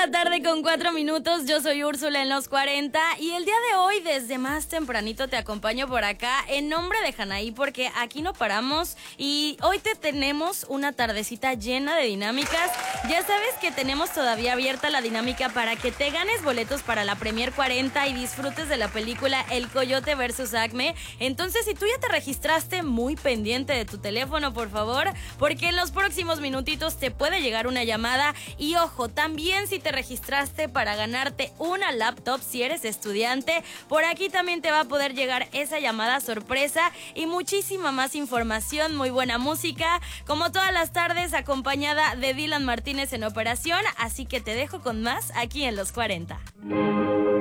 la tarde con 4 minutos, yo soy Úrsula en los 40 y el día de hoy desde más tempranito te acompaño por acá en nombre de Janaí porque aquí no paramos y hoy te tenemos una tardecita llena de dinámicas. Ya sabes que tenemos todavía abierta la dinámica para que te ganes boletos para la Premier 40 y disfrutes de la película El Coyote vs. Acme. Entonces si tú ya te registraste, muy pendiente de tu teléfono por favor, porque en los próximos minutitos te puede llegar una llamada y ojo, también si te registraste para ganarte una laptop si eres estudiante, por aquí también te va a poder llegar esa llamada sorpresa y muchísima más información, muy buena música, como todas las tardes acompañada de Dylan Martínez en operación, así que te dejo con más aquí en los 40.